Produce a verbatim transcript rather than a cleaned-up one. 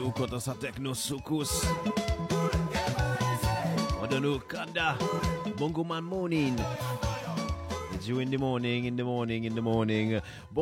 ou content sa techno soukous. On donne au Kanda. Bongo man morning. It's you in the morning, in the morning, in the morning. Bon